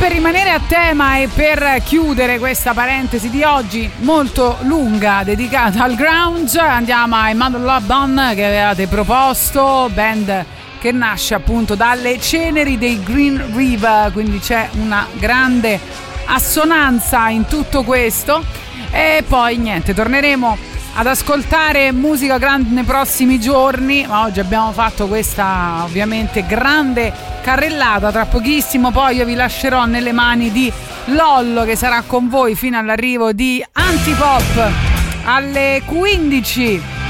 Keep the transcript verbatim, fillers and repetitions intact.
per rimanere a tema e per chiudere questa parentesi di oggi molto lunga dedicata al grunge, andiamo a Emmanuel Lobban, che avevate proposto, band che nasce appunto dalle ceneri dei Green River, quindi c'è una grande assonanza in tutto questo. E poi niente, torneremo ad ascoltare musica grande nei prossimi giorni, ma oggi abbiamo fatto questa ovviamente grande carrellata. Tra pochissimo poi io vi lascerò nelle mani di Lollo, che sarà con voi fino all'arrivo di Antipop alle quindici.